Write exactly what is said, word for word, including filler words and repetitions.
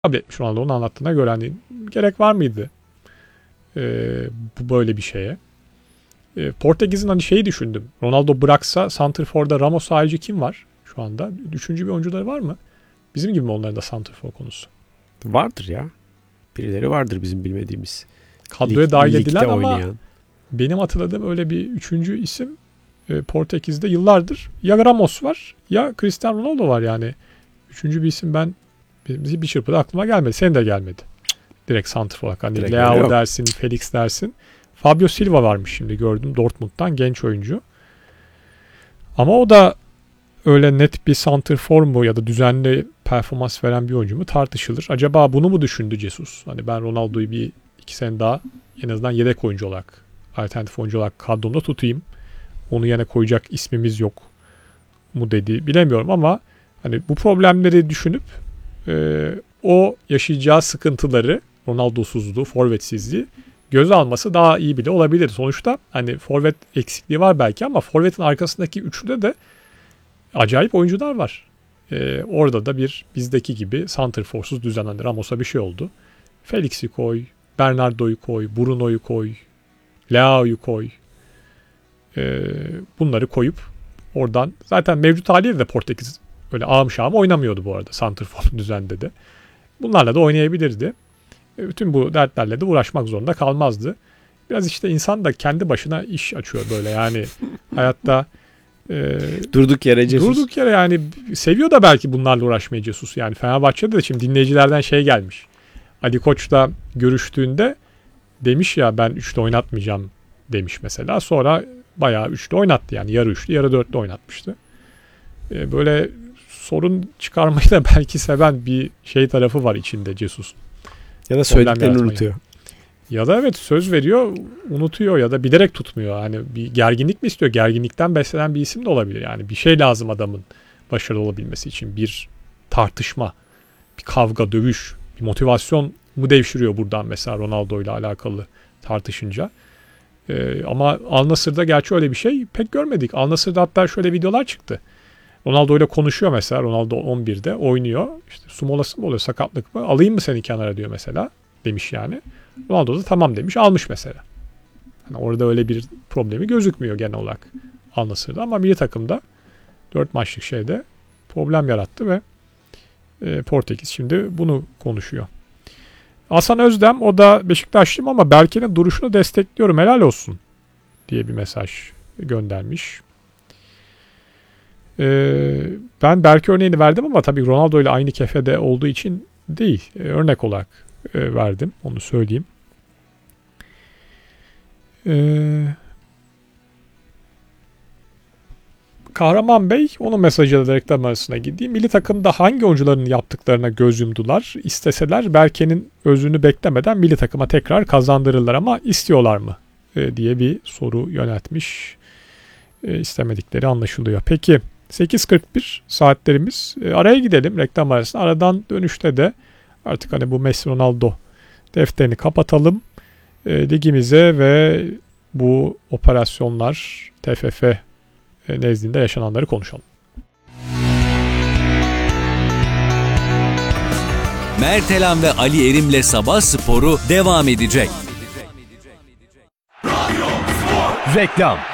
kabul etmiş Ronaldo'nun anlattığına göre. Hani gerek var mıydı e, bu böyle bir şeye? E, Portekiz'in hani şeyi düşündüm. Ronaldo bıraksa santrfor'da Ramos harici kim var şu anda? Üçüncü bir oyuncuları var mı? Bizim gibi mi onların da santrfor konusu? Vardır ya. Birileri vardır bizim bilmediğimiz. Kadroya Lig, dahil edilen ama oynayan. benim hatırladığım öyle bir üçüncü isim e, Portekiz'de yıllardır ya Ramos var ya Cristiano Ronaldo var yani. Üçüncü bir isim ben bir çırpıda aklıma gelmedi. Senin de gelmedi. Direkt santrfor olarak. Hani Leao dersin, Felix dersin. Fabio Silva varmış şimdi gördüm Dortmund'dan genç oyuncu. Ama o da öyle net bir santrfor mu ya da düzenli performans veren bir oyuncu mu tartışılır. Acaba bunu mu düşündü Jesus? Hani ben Ronaldo'yu bir iki sene daha en azından yedek oyuncu olarak, alternatif oyuncu olarak kadromda tutayım. Onu yerine koyacak ismimiz yok mu dedi. Bilemiyorum ama hani bu problemleri düşünüp e, o yaşayacağı sıkıntıları, Ronaldo'suzluğu, forvetsizliği göze alması daha iyi bile olabilir. Sonuçta hani forvet eksikliği var belki ama forvetin arkasındaki üçlüde de acayip oyuncular var. Ee, orada da bir bizdeki gibi santrforsuz düzen. Hani Ramos'a bir şey oldu. Felix'i koy, Bernardo'yu koy, Bruno'yu koy, Leao'yu koy. Ee, bunları koyup oradan zaten mevcut haliyle de Portekiz böyle ağım şağım oynamıyordu bu arada santrfor düzende de. Bunlarla da oynayabilirdi. Bütün bu dertlerle de uğraşmak zorunda kalmazdı. Biraz işte insan da kendi başına iş açıyor böyle yani hayatta e, durduk yere Jesus. Durduk yere yani seviyor da belki bunlarla uğraşmayı Jesus. Yani Fenerbahçe'de de şimdi dinleyicilerden şey gelmiş. Ali Koç'la görüştüğünde demiş ya ben üçlü oynatmayacağım demiş mesela. Sonra bayağı üçlü oynattı yani yarı üçlü yarı dörtlü oynatmıştı. E, böyle sorun çıkarmayı da belki seven bir şey tarafı var içinde Jesus. Ya da söylediklerini unutuyor. Ya da evet söz veriyor, unutuyor ya da bilerek tutmuyor. Hani bir gerginlik mi istiyor? Gerginlikten beslenen bir isim de olabilir. Yani bir şey lazım adamın başarılı olabilmesi için. Bir tartışma, bir kavga, dövüş, bir motivasyon mu devşiriyor buradan mesela Ronaldo ile alakalı tartışınca. Ee, ama Al Nassr'da gerçi öyle bir şey pek görmedik. Al Nassr'da hatta şöyle videolar çıktı. Ronaldo ile konuşuyor mesela. Ronaldo on birde oynuyor. İşte su molası mı oluyor, sakatlık mı? Alayım mı seni kenara diyor mesela. Demiş yani. Ronaldo da tamam demiş. Almış mesela. Yani orada öyle bir problemi gözükmüyor genel olarak Al Nassr'da. Ama milli takımda dört maçlık şeyde problem yarattı ve e, Portekiz şimdi bunu konuşuyor. Hasan Özdem o da Beşiktaşlıyım ama Berke'nin duruşunu destekliyorum. Helal olsun diye bir mesaj göndermiş. Ee, ben Berke örneğini verdim ama tabii Ronaldo ile aynı kefede olduğu için değil. Ee, örnek olarak e, verdim. Onu söyleyeyim. Ee, Kahraman Bey onun mesajıyla da reklam arasına gideyim. Milli takımda hangi oyuncuların yaptıklarına göz yumdular? İsteseler Berke'nin özünü beklemeden milli takıma tekrar kazandırırlar ama istiyorlar mı? Ee, diye bir soru yöneltmiş. Ee, istemedikleri anlaşılıyor. Peki. sekiz kırk bir saatlerimiz. E, araya gidelim reklam arasında. Aradan dönüşte de artık hani bu Messi Ronaldo defterini kapatalım. E, ligimize ve bu operasyonlar T F F nezdinde yaşananları konuşalım. Mertelan ve Ali Erim'le Sabah Sporu devam edecek. Reklam.